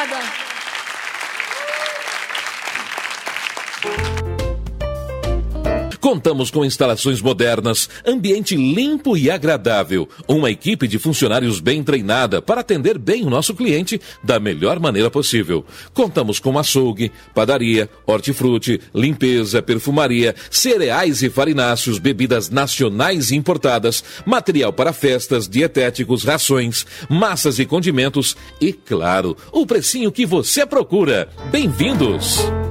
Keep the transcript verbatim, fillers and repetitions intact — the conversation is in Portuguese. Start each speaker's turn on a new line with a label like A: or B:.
A: obrigada.
B: Contamos com instalações modernas, ambiente limpo e agradável, uma equipe de funcionários bem treinada para atender bem o nosso cliente da melhor maneira possível. Contamos com açougue, padaria, hortifruti, limpeza, perfumaria, cereais e farináceos, bebidas nacionais e importadas, material para festas, dietéticos, rações, massas e condimentos e, claro, o precinho que você procura. Bem-vindos!